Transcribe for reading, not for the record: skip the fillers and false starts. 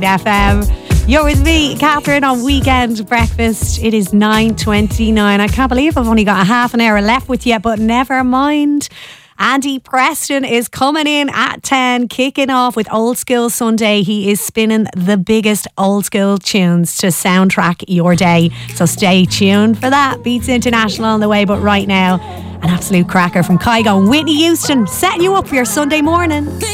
FM. You're with me, Catherine, on Weekend Breakfast. It is 9:29. I can't believe I've only got a half an hour left with you, but never mind. Andy Preston is coming in at 10, kicking off with Old School Sunday. He is spinning the biggest old school tunes to soundtrack your day. So stay tuned for that. Beats International on the way, but right now, an absolute cracker from Kygo and Whitney Houston, setting you up for your Sunday morning.